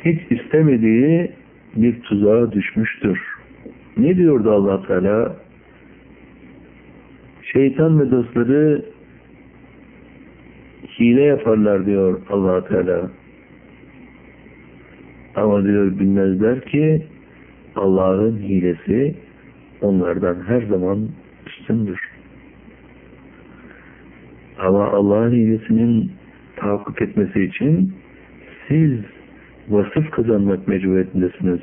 hiç istemediği bir tuzağa düşmüştür. Ne diyordu Allah Teala? Şeytan ve dostları hile yaparlar diyor Allah Teala. Ama diyor bilmezler ki Allah'ın hilesi onlardan her zaman üstündür. Ama Allah'ın hilesinin tahakkuk etmesi için siz vasıf kazanmak mecburiyetindesiniz.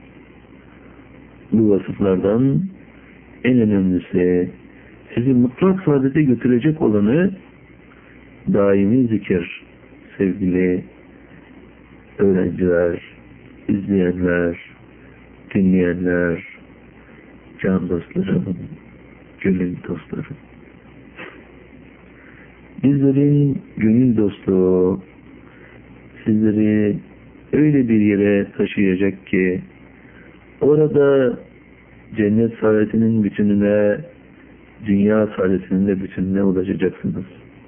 Bu vasıflardan en önemlisi sizi mutlak saadete götürecek olanı daimi zikir, sevgili öğrenciler, izleyenler, dinleyenler, can dostlarım, gönül dostlarım. Bizlerin gönül dostluğu sizleri öyle bir yere taşıyacak ki orada cennet saadetinin bütününe, dünya saadetinin de bütününe ulaşacaksınız.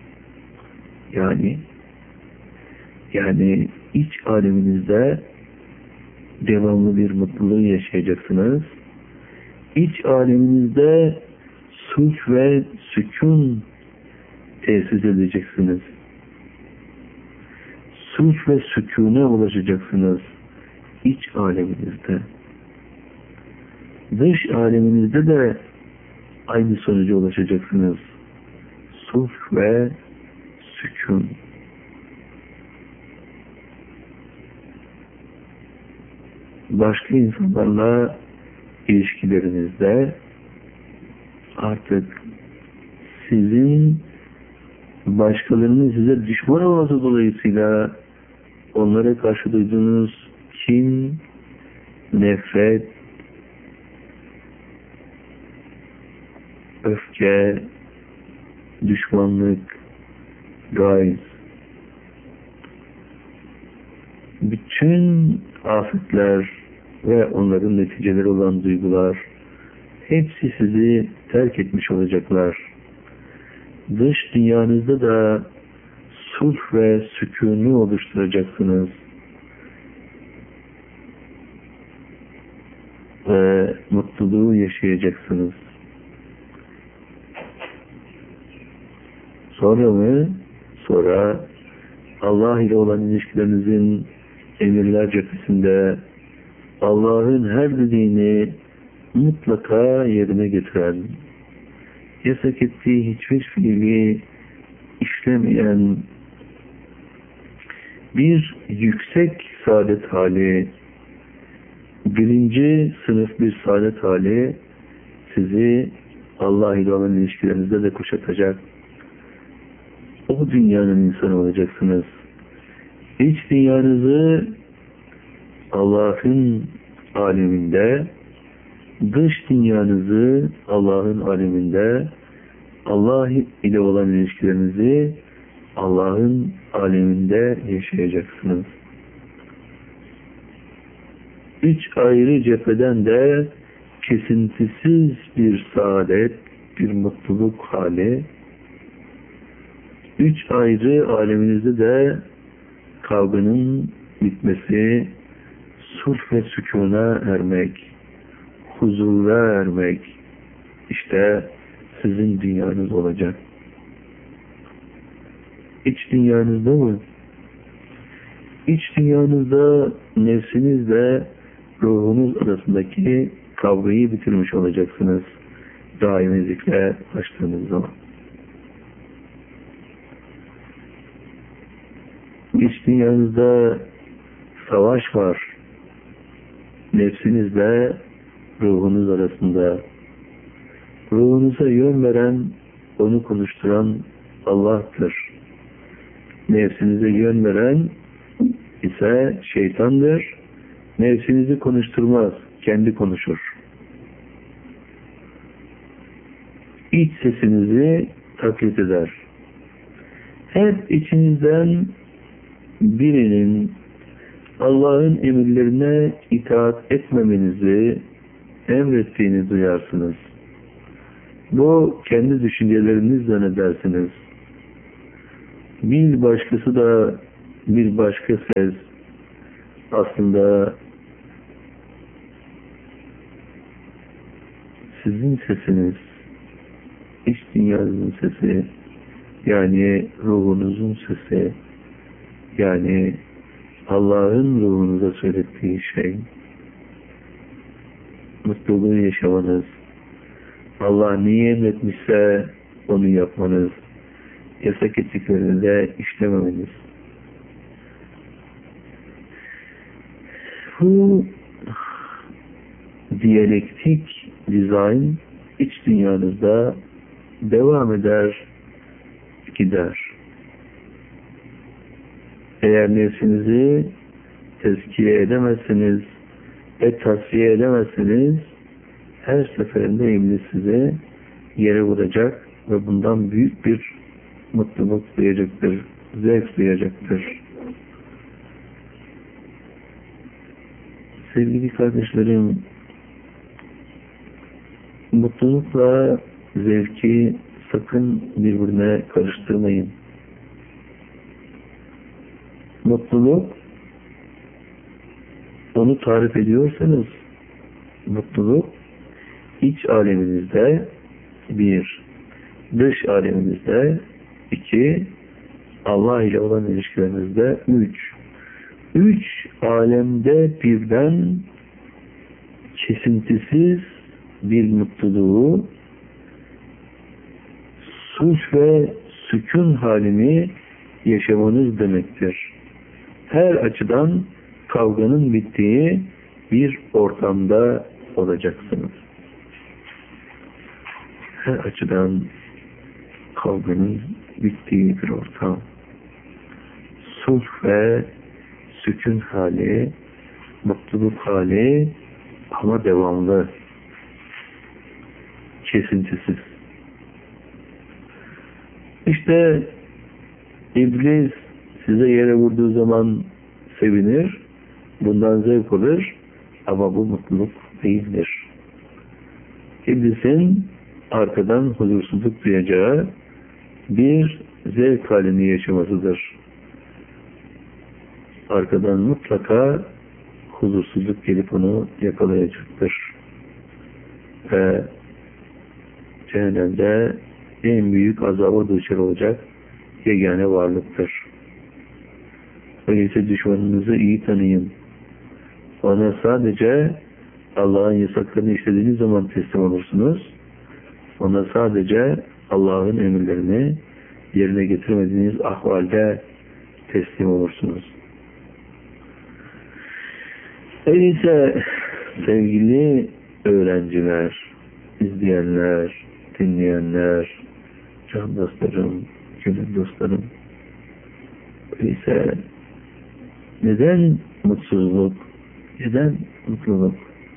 Yani iç aleminizde devamlı bir mutluluğu yaşayacaksınız. İç aleminizde sulh ve sükun tesis edeceksiniz. Sulh ve sükûne ulaşacaksınız iç aleminizde. Dış aleminizde de aynı sonuca ulaşacaksınız. Sulh ve sükun. Başka insanlarla ilişkilerinizde artık sizin başkalarının size düşman olması dolayısıyla onlara karşı duyduğunuz kin, nefret, öfke, düşmanlık, gayz, bütün afetler ve onların neticeleri olan duygular hepsi sizi terk etmiş olacaklar. Dış dünyanızda da sulh ve sükûnü oluşturacaksınız. Ve mutluluğu yaşayacaksınız. Sonra Allah ile olan ilişkilerinizin emirler cephesinde Allah'ın her dediğini mutlaka yerine getiren, yasak ettiği hiçbir fiili işlemeyen bir yüksek saadet hali, birinci sınıf bir saadet hali sizi Allah ile olan ilişkilerinizde de kuşatacak. O dünyanın insanı olacaksınız. İç dünyanızı Allah'ın aleminde, dış dünyanızı Allah'ın aleminde, Allah ile olan ilişkilerinizi Allah'ın aleminde yaşayacaksınız. Üç ayrı cepheden de kesintisiz bir saadet, bir mutluluk hali. Üç ayrı aleminizde de kavganın bitmesi, sulh ve sükûna ermek, huzura ermek, işte sizin dünyanız olacak. İç dünyanızda mı? İç dünyanızda nefsinizle ruhunuz arasındaki kavgayı bitirmiş olacaksınız. Daimi zikre açtığınız zaman. İç dünyanızda savaş var. Nefsinizle ruhunuz arasında. Ruhunuza yön veren, onu konuşturan Allah'tır. Nefsinize yön veren ise şeytandır. Nefsinizi konuşturmaz, kendi konuşur. İç sesinizi taklit eder. Hep içinizden birinin Allah'ın emirlerine itaat etmemenizi emrettiğini duyarsınız. Bu kendi düşünceleriniz zannedersiniz. Bir başkası da bir başka ses aslında sizin sesiniz, iç dünyanızın sesi, yani ruhunuzun sesi, yani Allah'ın ruhunuza söylettiği şey, mutluluğu yaşamanız, Allah niye emretmişse onu yapmanız, yasak ettiklerini de işlememeniz. Bu diyalektik dizayn iç dünyanızda devam eder, gider. Eğer nefsinizi tezkiye edemezseniz ve tasfiye edemezseniz her seferinde iblis size yere vuracak ve bundan büyük bir mutluluk duyacaktır, zevk duyacaktır. Sevgili kardeşlerim, mutlulukla zevki sakın birbirine karıştırmayın. Mutluluk, onu tarif ediyorsanız, mutluluk iç aleminizde bir, dış aleminizde iki, Allah ile olan ilişkilerinizde üç alemde birden kesintisiz bir mutluluğu, sulh ve sükun halini yaşamanız demektir. Her açıdan kavganın bittiği bir ortamda olacaksınız. Her açıdan kavganın bittiği bir ortam. Sulh ve sükun hali, mutluluk hali ama devamlı, kesintisiz. İşte iblis size yere vurduğu zaman sevinir, bundan zevk alır ama bu mutluluk değildir. İblisin arkadan huzursuzluk duyacağı bir zevk halini yaşamasıdır. Arkadan mutlaka huzursuzluk gelip onu yakalayacaktır. Ve cehennemde en büyük azaba düşer olacak yegane varlıktır. Öyleyse düşmanınızı iyi tanıyın. Ona sadece Allah'ın yasaklarını işlediğiniz zaman teslim olursunuz. Ona sadece Allah'ın emirlerini yerine getirmediğiniz ahvalde teslim olursunuz. Öyleyse sevgili öğrenciler, izleyenler, dinleyenler, can dostlarım, gönül dostlarım, öyleyse neden mutsuzluk, neden mutluluk?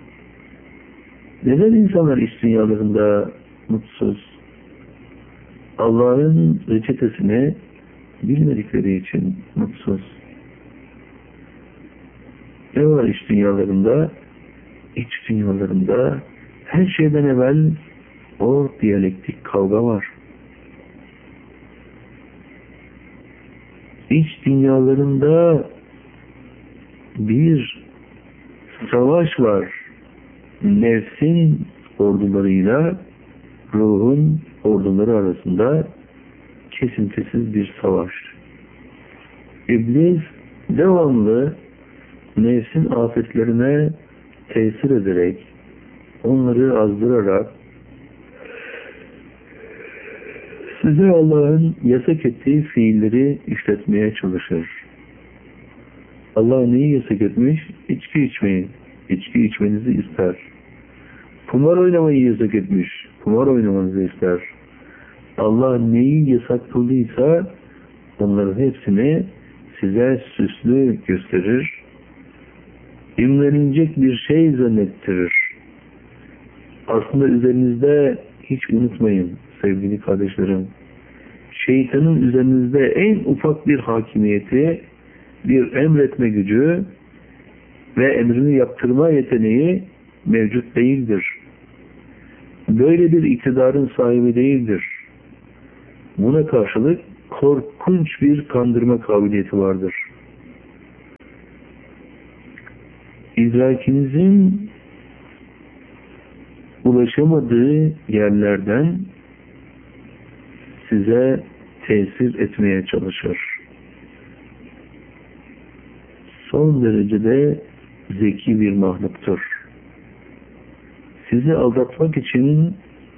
Neden insanlar iç dünyalarında mutsuz? Allah'ın reçetesini bilmedikleri için mutsuz. Ne var iç dünyalarında? İç dünyalarında her şeyden evvel o diyalektik kavga var. İç dünyalarında bir savaş var. Nefsin ordularıyla ruhun orduları arasında kesintisiz bir savaş. İblis devamlı nefsin afetlerine tesir ederek, onları azdırarak size Allah'ın yasak ettiği fiilleri işletmeye çalışır. Allah neyi yasak etmiş? İçki içmeyin. İçki içmenizi ister. Kumar oynamayı yasak etmiş. Kumar oynamanızı ister. Allah neyi yasak kıldıysa onların hepsini size süslü gösterir. İmrenilecek bir şey zannettirir. Aslında üzerinizde hiç unutmayın sevgili kardeşlerim. Şeytanın üzerinizde en ufak bir hakimiyeti, bir emretme gücü ve emrini yaptırma yeteneği mevcut değildir. Böyle bir iktidarın sahibi değildir. Buna karşılık korkunç bir kandırma kabiliyeti vardır. idrakinizin ulaşamadığı yerlerden size tesir etmeye çalışır. Son derecede zeki bir mahluktur. Sizi aldatmak için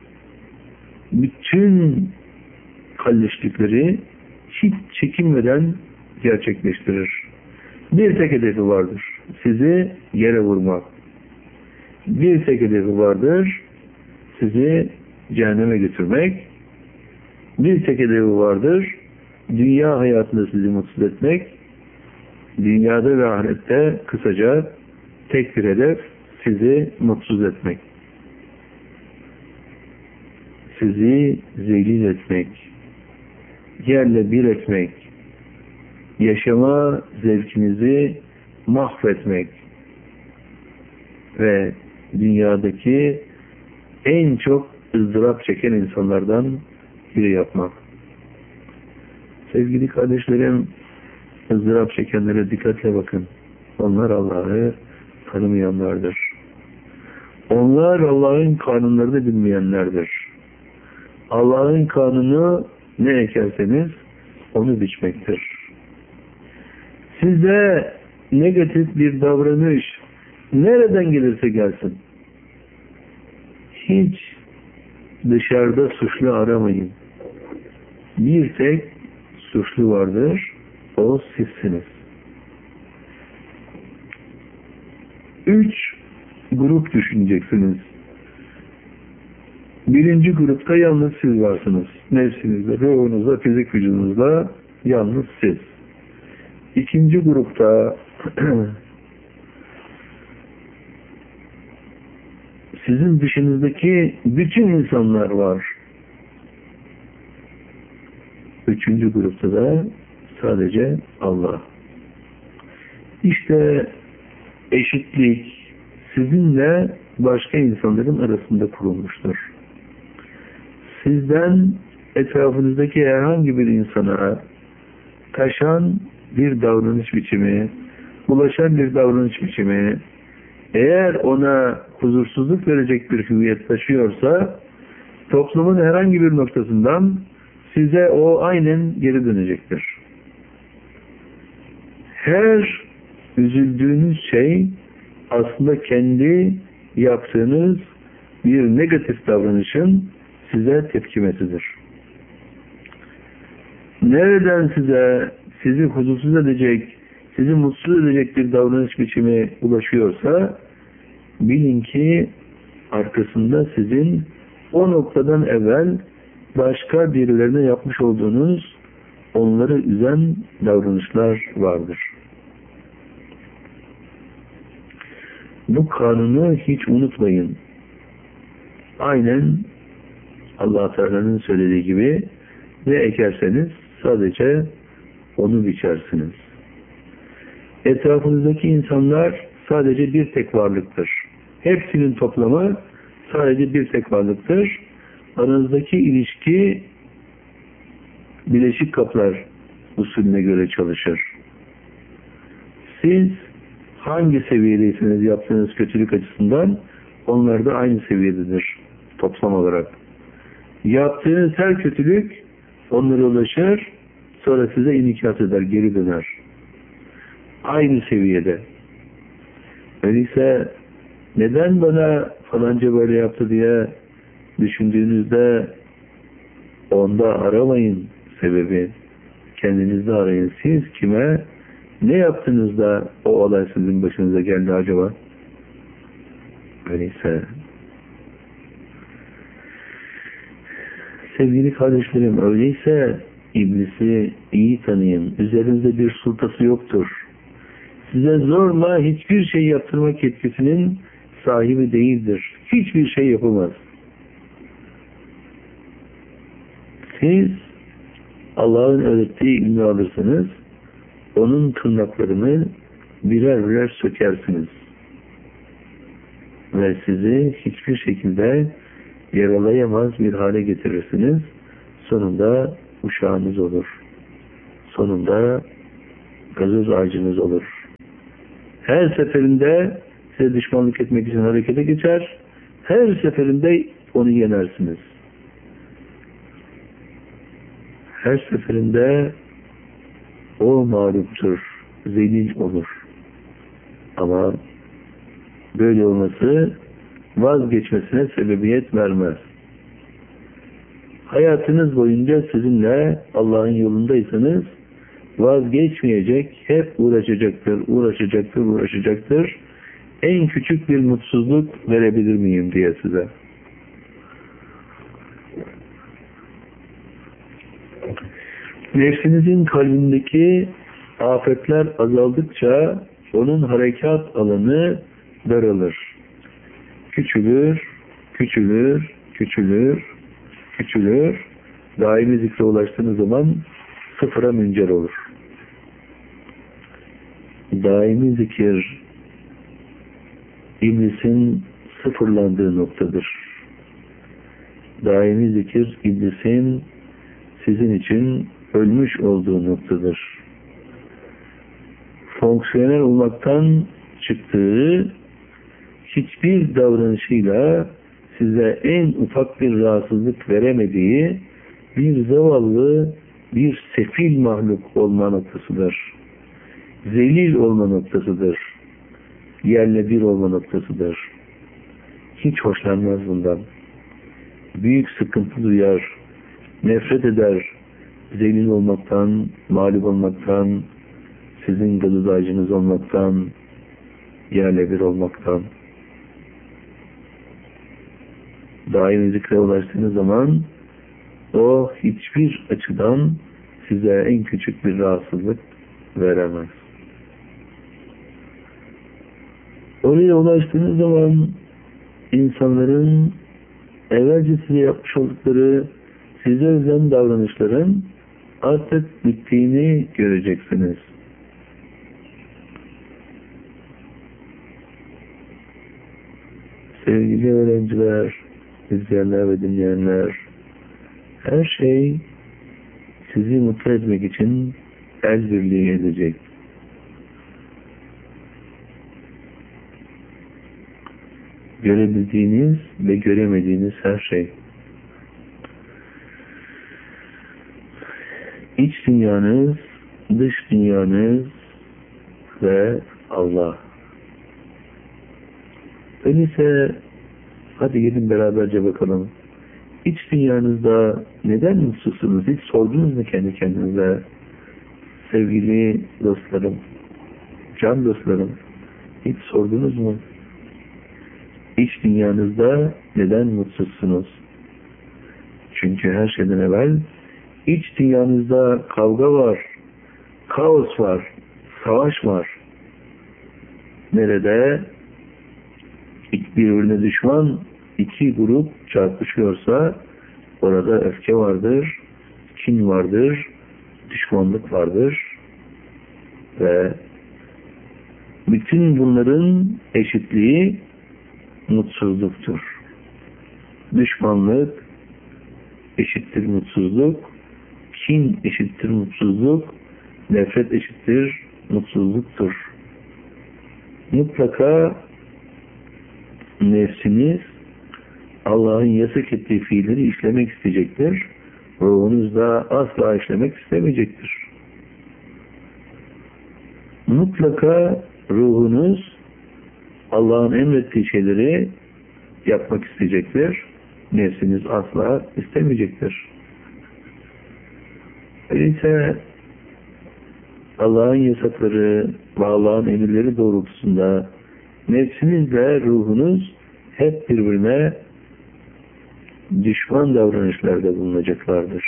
bütün kalleşlikleri hiç çekinmeden gerçekleştirir. Bir tek hedefi vardır. Sizi yere vurmak. Bir tek hedefi vardır. Sizi cehenneme götürmek. Bir tek hedefi vardır. Dünya hayatında sizi mutsuz etmek. Dünyada ve ahirette kısaca tek bir hedef sizi mutsuz etmek. Sizi zelil etmek. Yerle bir etmek. Yaşama zevkinizi mahvetmek. Ve dünyadaki en çok ızdırap çeken insanlardan biri yapmak. Sevgili kardeşlerim, ızdırap çekenlere dikkatle bakın. Onlar Allah'ı tanımayanlardır. Onlar Allah'ın kanunlarını bilmeyenlerdir. Allah'ın kanunu ne ekerseniz onu biçmektir. Size negatif bir davranış nereden gelirse gelsin, hiç dışarıda suçlu aramayın. Bir tek suçlu vardır, o sizsiniz. 3 grup düşüneceksiniz. Birinci grupta yalnız siz varsınız. Nefsinizle, ruhunuzla, fizik vücudunuzla yalnız siz. İkinci grupta sizin dışınızdaki bütün insanlar var. Üçüncü grupta da sadece Allah. İşte eşitlik sizinle başka insanların arasında kurulmuştur. Sizden etrafınızdaki herhangi bir insana taşan bir davranış biçimi, ulaşan bir davranış biçimi, eğer ona huzursuzluk verecek bir hüviyet taşıyorsa, toplumun herhangi bir noktasından size o aynen geri dönecektir. Her üzüldüğünüz şey aslında kendi yaptığınız bir negatif davranışın size tepkimesidir. Nereden sizi huzursuz edecek, sizi mutsuz edecek bir davranış biçimi ulaşıyorsa, bilin ki arkasında sizin o noktadan evvel başka birilerine yapmış olduğunuz, onları üzen davranışlar vardır. Bu kanunu hiç unutmayın. Aynen Allah Teala'nın söylediği gibi, ne ekerseniz sadece onu biçersiniz. Etrafınızdaki insanlar sadece bir tek varlıktır. Hepsinin toplamı sadece bir tek varlıktır. Aranızdaki ilişki bileşik kaplar usulüne göre çalışır. Siz hangi seviyedeyseniz yaptığınız kötülük açısından, onlar da aynı seviyededir toplam olarak. Yaptığınız her kötülük onlara ulaşır, sonra size inikat eder, geri döner. Aynı seviyede. Öyleyse neden bana falanca böyle yaptı diye düşündüğünüzde onda aramayın sebebi. Kendinizde arayın. Siz kime, ne yaptınız da o olay sizin başınıza geldi acaba? Öyleyse sevgili kardeşlerim, öyleyse İblisi iyi tanıyın. Üzerinizde bir sultası yoktur. Size zorla hiçbir şey yaptırmak yetkisinin sahibi değildir. Hiçbir şey yapamaz. Siz Allah'ın öğrettiği ilmi alırsınız, onun tırnaklarını birer birer sökersiniz. Ve sizi hiçbir şekilde yaralayamaz bir hale getirirsiniz. Sonunda uşağınız olur. Sonunda gazoz ağacınız olur. Her seferinde size düşmanlık etmek için harekete geçer. Her seferinde onu yenersiniz. Her seferinde o mağluptur, zelil olur. Ama böyle olması vazgeçmesine sebebiyet vermez. Hayatınız boyunca sizinle Allah'ın yolundaysanız vazgeçmeyecek, hep uğraşacaktır. En küçük bir mutsuzluk verebilir miyim diye size. Nefsinizin kalbindeki afetler azaldıkça onun harekat alanı daralır. Küçülür. Daimi zikre ulaştığınız zaman sıfıra müncer olur. Daimi zikir iblisin sıfırlandığı noktadır. Daimi zikir iblisin sizin için ölmüş olduğu noktadır. Fonksiyonel olmaktan çıktığı hiçbir davranışıyla size en ufak bir rahatsızlık veremediği bir zavallı, bir sefil mahluk olma noktasıdır. Zelil olma noktasıdır. Yerle bir olma noktasıdır. Hiç hoşlanmaz bundan. Büyük sıkıntı duyar, nefret eder, zelil olmaktan, mağlup olmaktan, sizin gıdıdacınız olmaktan, yerle bir olmaktan. Daimi zikre ulaştığınız zaman o hiçbir açıdan size en küçük bir rahatsızlık veremez. Oraya ulaştığınız zaman insanların evvelce size yapmış oldukları size özel davranışların artık bittiğini göreceksiniz. Sevgili öğrenciler, izleyenler ve dinleyenler, her şey sizi mutlu etmek için el birliği edecek. Görebildiğiniz ve göremediğiniz her şey. İç dünyanız, dış dünyanız ve Allah. Öyleyse hadi gelin beraberce bakalım. İç dünyanızda neden mutsuzsunuz? Hiç sordunuz mu kendi kendinize? Sevgili dostlarım, can dostlarım, hiç sordunuz mu? İç dünyanızda neden mutsuzsunuz? Çünkü her şeyden evvel iç dünyanızda kavga var, kaos var, savaş var. Nerede birbirine düşman iki grup çarpışıyorsa orada öfke vardır, kin vardır, düşmanlık vardır ve bütün bunların eşitliği mutsuzluktur. Düşmanlık eşittir mutsuzluk, kin eşittir mutsuzluk, nefret eşittir mutsuzluktur. Mutlaka nefsiniz Allah'ın yasak ettiği fiilleri işlemek isteyecektir. Ruhunuz da asla işlemek istemeyecektir. Mutlaka ruhunuz Allah'ın emrettiği şeyleri yapmak isteyecektir. Nefsiniz asla istemeyecektir. Öyleyse Allah'ın yasakları ve Allah'ın emirleri doğrultusunda nefsinizle ruhunuz hep birbirine düşman davranışlarda bulunacaklardır.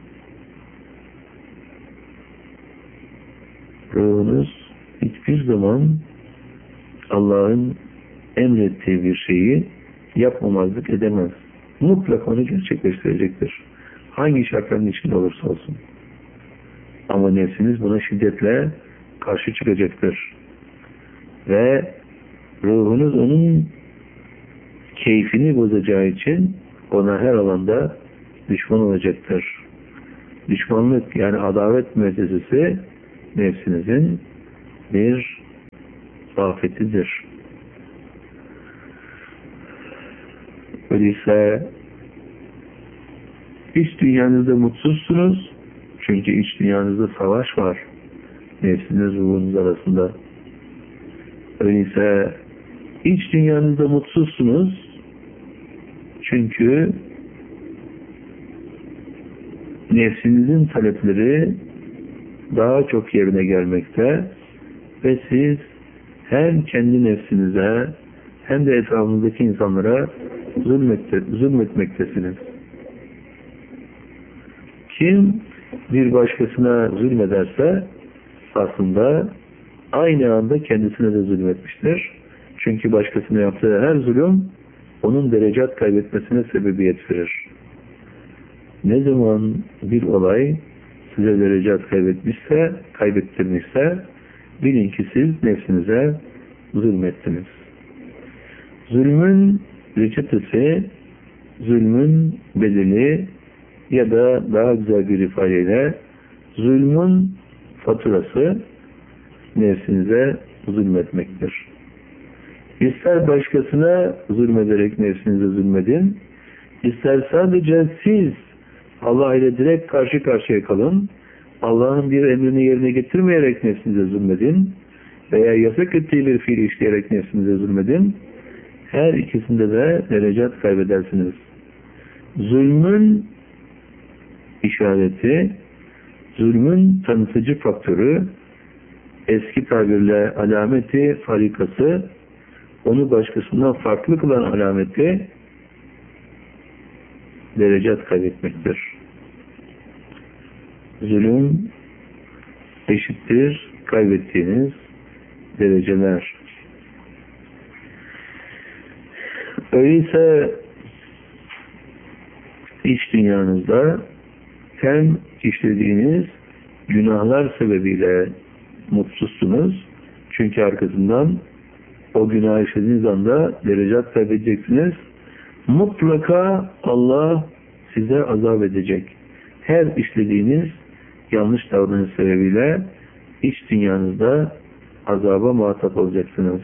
Ruhunuz hiçbir zaman Allah'ın emrettiği bir şeyi yapmamazlık edemez. Mutlaka onu gerçekleştirecektir. Hangi şartların içinde olursa olsun. Ama nefsiniz buna şiddetle karşı çıkacaktır. Ve ruhunuz onun keyfini bozacağı için ona her alanda düşman olacaktır. Düşmanlık yani adavet müessesesi nefsinizin bir afetidir. Öyleyse iç dünyanızda mutsuzsunuz. Çünkü iç dünyanızda savaş var. Nefsiniz ruhunuz arasında. Öyleyse iç dünyanızda mutsuzsunuz. Çünkü nefsinizin talepleri daha çok yerine gelmekte ve siz hem kendi nefsinize hem de etrafınızdaki insanlara zulmetmektesiniz. Kim bir başkasına zulmederse aslında aynı anda kendisine de zulmetmiştir. Çünkü başkasına yaptığı her zulüm onun derecat kaybetmesine sebebiyet verir. Ne zaman bir olay size derecat kaybettirmişse bilin ki siz nefsinize zulmettiniz. Zulmün reçetesi, zulmün bedeli ya da daha güzel bir ifadeyle zulmün faturası nefsinize zulmetmektir. İster başkasına zulmederek nefsinize zulmedin, ister sadece siz Allah ile direkt karşı karşıya kalın, Allah'ın bir emrini yerine getirmeyerek nefsinize zulmedin veya yasak ettiği bir fiil işleyerek nefsinize zulmedin, her ikisinde de derecat kaybedersiniz. Zulmün işareti, zulmün tanıtıcı faktörü, eski tabirle alameti farikası, onu başkasından farklı kılan alameti derecat kaybetmektir. Zulüm eşittir kaybettiğiniz dereceler. Öyleyse iç dünyanızda hem işlediğiniz günahlar sebebiyle mutsuzsunuz. Çünkü arkasından o günah işlediğiniz anda derecat kaybedeceksiniz. Mutlaka Allah size azap edecek. Her işlediğiniz yanlış davranış sebebiyle iç dünyanızda azaba muhatap olacaksınız.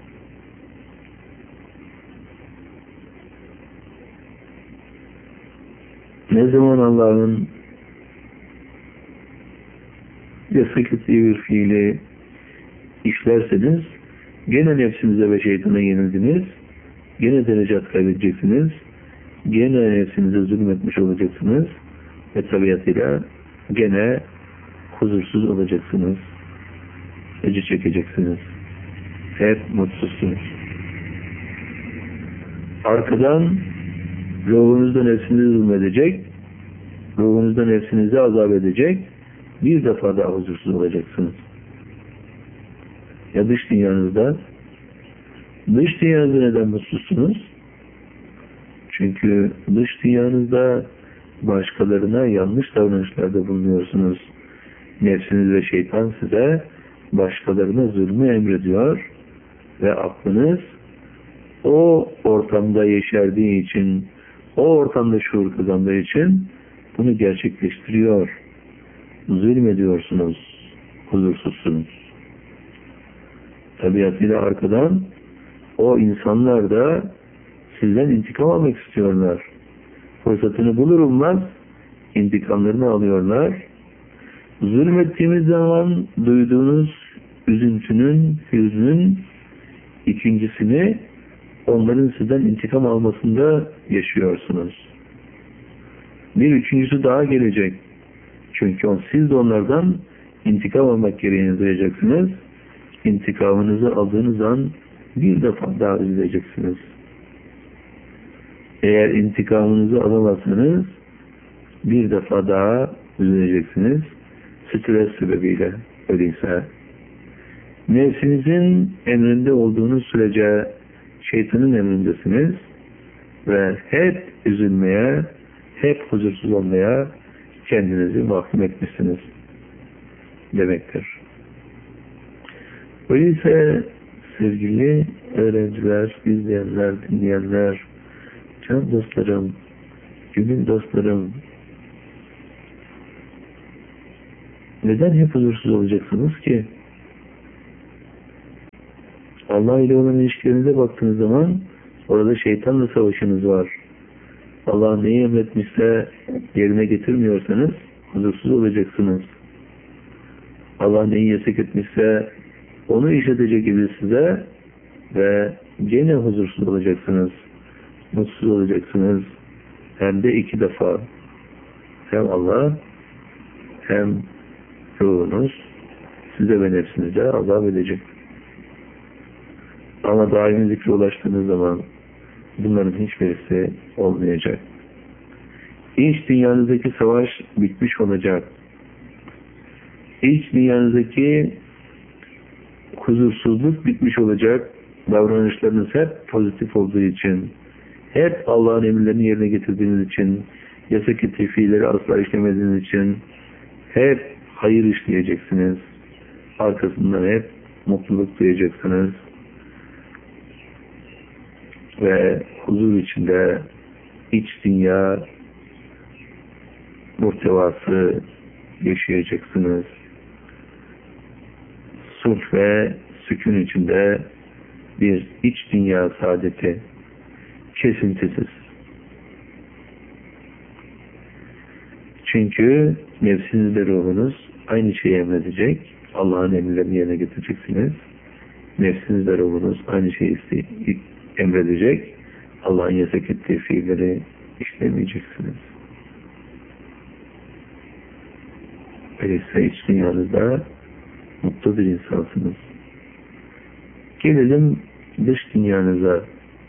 Ne zaman Allah'ın yasak ettiği bir fiili işlerseniz gene nefsinize ve şeytana yenildiniz. Gene derecat kaybedeceksiniz. Gene nefsinize zulmetmiş olacaksınız. Ve tabiatıyla gene huzursuz olacaksınız. Acı çekeceksiniz. Hep mutsuzsunuz. Arkadan ruhunuzda nefsinizi zulmedecek, ruhunuzda nefsinizi azap edecek, bir defa daha huzursuz olacaksınız. Ya dış dünyanızda neden mutsuzsunuz? Çünkü dış dünyanızda başkalarına yanlış davranışlarda bulunuyorsunuz. Nefsiniz ve şeytan size başkalarına zulmü emrediyor ve aklınız o ortamda yeşerdiği için, o ortamda şuur kazandığı için bunu gerçekleştiriyor. Zulmediyorsunuz, huzursuzsunuz. Tabiatıyla arkadan o insanlar da sizden intikam almak istiyorlar. Fırsatını bulur bulmaz intikamlarını alıyorlar. Zulmettiğimiz zaman duyduğunuz üzüntünün, hüznün ikincisini onların sizden intikam almasında yaşıyorsunuz. Bir üçüncüsü daha gelecek. Çünkü siz de onlardan intikam almak gereğini duyacaksınız. İntikamınızı aldığınız an bir defa daha üzüleceksiniz. Eğer intikamınızı alamazsanız bir defa daha üzüleceksiniz. Stres sebebiyle. Öyleyse nefsinizin emrinde olduğunuz sürece şeytanın emrindesiniz ve hep üzülmeye, hep huzursuz olmaya kendinizi mahkum etmişsiniz demektir. Öyleyse sevgili öğrenciler, izleyenler, dinleyenler, can dostlarım, gönül dostlarım, neden hep huzursuz olacaksınız ki? Allah ile olan ilişkilerinize baktığınız zaman orada şeytanla savaşınız var. Allah neyi emretmişse yerine getirmiyorsanız huzursuz olacaksınız. Allah neyi yasak etmişse onu işletecek gibi size ve gene huzursuz olacaksınız. Mutsuz olacaksınız. Hem de 2 defa. Hem Allah hem ruhunuz size ve nefsinize azap edecek. Ama daimi zikre ulaştığınız zaman bunların hiçbirisi olmayacak. İç dünyanızdaki savaş bitmiş olacak. İç dünyanızdaki huzursuzluk bitmiş olacak. Davranışlarınız hep pozitif olduğu için, hep Allah'ın emirlerini yerine getirdiğiniz için, yasak ettiği fiilleri asla işlemediğiniz için hep hayır işleyeceksiniz. Arkasından hep mutluluk duyacaksınız. Ve huzur içinde iç dünya muhtevası yaşayacaksınız. Sulh ve sükun içinde bir iç dünya saadeti, kesintisiz. Çünkü nefsiniz ve ruhunuz aynı şeyi emredecek. Allah'ın emirlerini yerine getireceksiniz. Nefsiniz ve ruhunuz aynı şeyi emredecek. Allah'ın yasak ettiği fiilleri işlemeyeceksiniz. Öyleyse iç dünyanızda mutlu bir insansınız. Gelelim dış dünyanıza.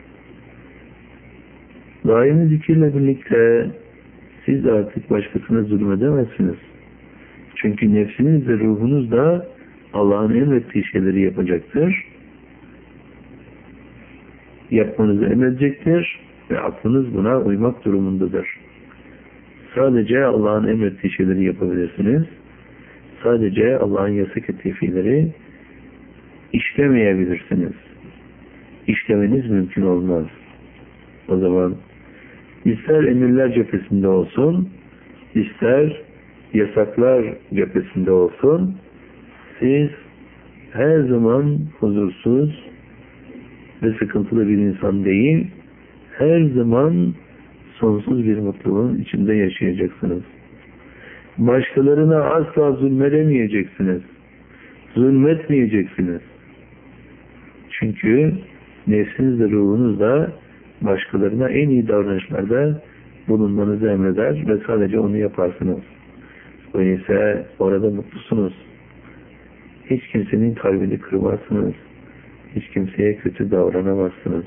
Daimi zikirle birlikte siz artık başkasına zulmedemezsiniz. Çünkü nefsiniz ve ruhunuz da Allah'ın emrettiği şeyleri yapacaktır. Yapmanızı emredecektir ve aklınız buna uymak durumundadır. Sadece Allah'ın emrettiği şeyleri yapabilirsiniz. Sadece Allah'ın yasak ettiği fiilleri işlemeyebilirsiniz. İşlemeniz mümkün olmaz. O zaman ister emirler cephesinde olsun, ister yasaklar cephesinde olsun, siz her zaman huzursuz ve sıkıntılı bir insan değil, her zaman sonsuz bir mutluluğun içinde yaşayacaksınız. Başkalarına asla zulmedemeyeceksiniz. Zulmetmeyeceksiniz. Çünkü nefsiniz ve ruhunuz da başkalarına en iyi davranışlarda bulunmanızı emreder ve sadece onu yaparsınız. Öyleyse orada mutlusunuz. Hiç kimsenin kalbini kırmazsınız. Hiç kimseye kötü davranamazsınız.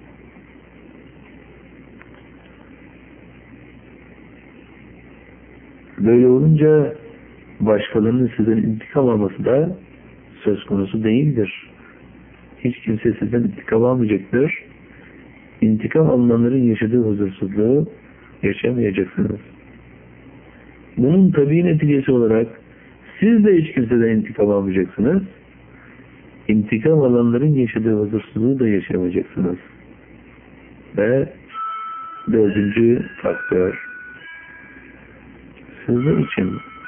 Böyle olunca başkalarının sizden intikam alması da söz konusu değildir. Hiç kimse sizden intikam almayacaktır. İntikam alınanların yaşadığı huzursuzluğu yaşamayacaksınız. Bunun tabii neticesi olarak siz de hiç kimseden intikam almayacaksınız. İntikam alanların yaşadığı huzursuzluğu da yaşamayacaksınız. Ve 4. faktör, sizler için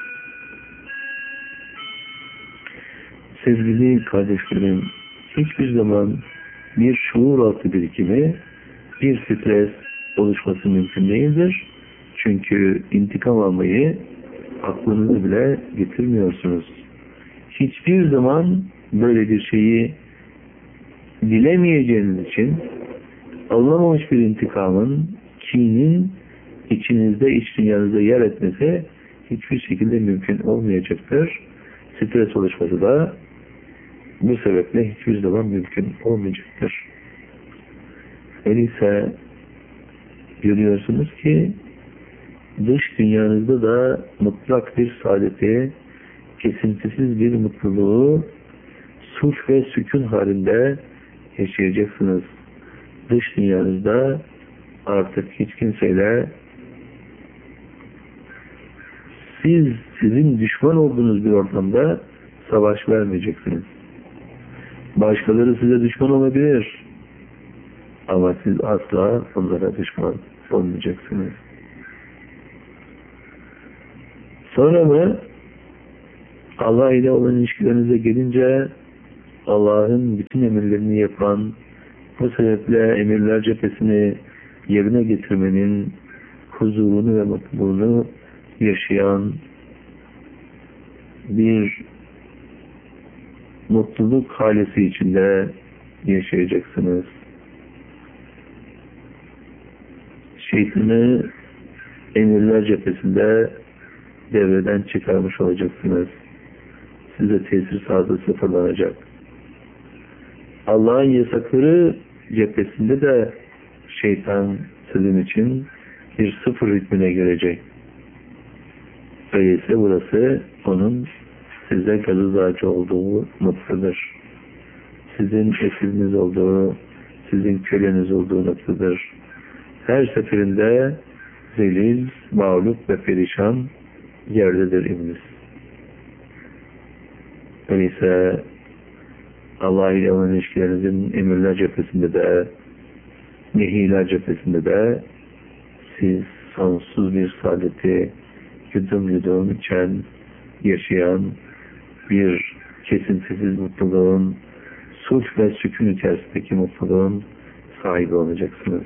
sevgili kardeşlerim, hiçbir zaman bir şuur altı birikimi, bir stres oluşması mümkün değildir. Çünkü intikam almayı aklınıza bile getirmiyorsunuz. Hiçbir zaman böyle bir şeyi dilemeyeceğiniz için alınamamış bir intikamın, kinin içinizde, iç dünyanızda yer etmesi hiçbir şekilde mümkün olmayacaktır. Stres oluşması da bu sebeple hiçbir zaman mümkün olmayacaktır. Öyleyse görüyorsunuz ki dış dünyanızda da mutlak bir saadeti, kesintisiz bir mutluluğu sulh ve sükun halinde yaşayacaksınız. Dış dünyanızda artık hiç kimseyle sizin düşman olduğunuz bir ortamda savaş vermeyeceksiniz. Başkaları size düşman olabilir. Ama siz asla onlara düşman olmayacaksınız. Sonra mı Allah ile olan ilişkilerinize gelince Allah'ın bütün emirlerini yapan, bu sebeple emirler cephesini yerine getirmenin huzurunu ve mutluluğunu yaşayan bir mutluluk halesi içinde yaşayacaksınız. Şeytanı emirler cephesinde devreden çıkarmış olacaksınız. Size tesir sahası sıfırlanacak. Allah'ın yasakları cephesinde de şeytan sizin için bir sıfır hükmüne girecek. Öyleyse burası onun size gazoz ağacı olduğu noktadır. Sizin esiriniz olduğu, sizin köleniz olduğu noktadır. Her seferinde zelil, mağlup ve perişan yerdedir iblis. Öyleyse Allah ile olan ilişkilerinizin emirler cephesinde de, nehiler cephesinde de siz sonsuz bir saadeti yudum yudum içen, yaşayan bir kesintisiz mutluluğun, sulh ve sükun içerisindeki mutluluğun sahibi olacaksınız.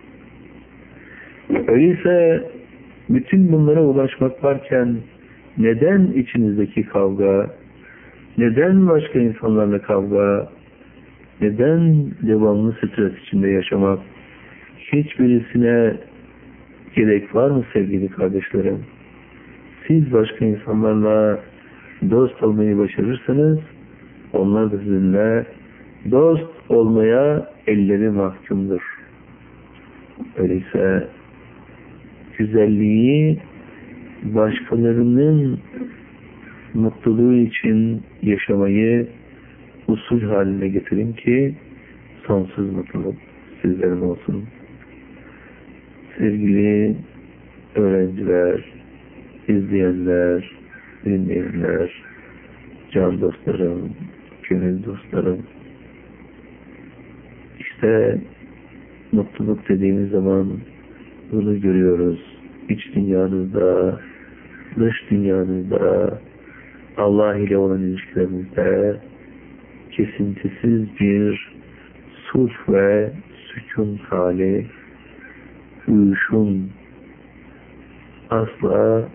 Öyleyse bütün bunlara ulaşmak varken neden içinizdeki kavga, neden başka insanlarla kavga, neden devamlı stres içinde yaşamak, hiçbirisine gerek var mı sevgili kardeşlerim? Siz başka insanlarla dost olmayı başarırsanız, onlar da sizinle dost olmaya elleri mahkumdur. Öyleyse güzelliği başkalarının mutluluğu için yaşamayı usul haline getirin ki sonsuz mutluluk sizlerin olsun. Sevgili öğrenciler, izleyenler, dinleyenler, can dostlarım, gönül dostlarım, işte mutluluk dediğimiz zaman bunu görüyoruz. İç dünyanızda, dış dünyanızda, Allah ile olan ilişkilerinizde kesintisiz bir sulh ve sükun hali, uyuşum, asla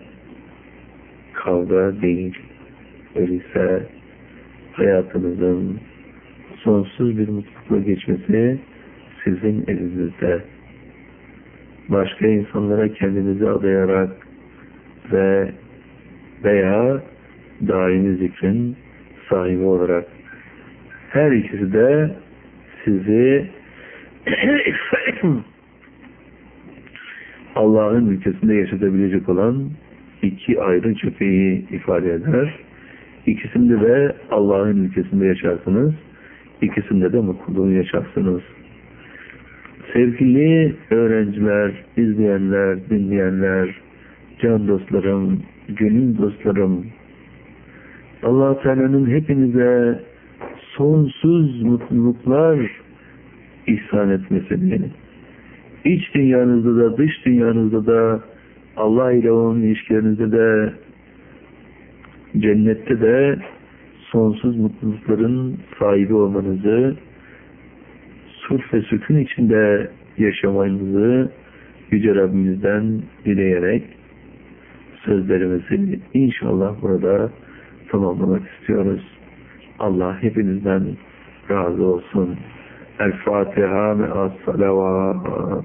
kavga değil. Öyleyse hayatınızın sonsuz bir mutlulukla geçmesi sizin elinizde. Başka insanlara kendinizi adayarak veya daimi zikrin sahibi olarak her ikisi de sizi Allah'ın ülkesinde yaşatabilecek olan iki ayrı cepheyi ifade eder. İkisinde de Allah'ın ülkesinde yaşarsınız. İkisinde de mutluluğu yaşarsınız. Sevgili öğrenciler, izleyenler, dinleyenler, can dostlarım, gönül dostlarım, Allah Teala'nın hepinize sonsuz mutluluklar ihsan etmesini, iç dünyanızda da dış dünyanızda da Allah ile olan ilişkilerinizde de cennette de sonsuz mutlulukların sahibi olmanızı, sulh ve sükun içinde yaşamanızı Yüce Rabbimizden dileyerek sözlerimizi inşallah burada tamamlamak istiyoruz. Allah hepinizden razı olsun. El Fatiha ve as-salavat.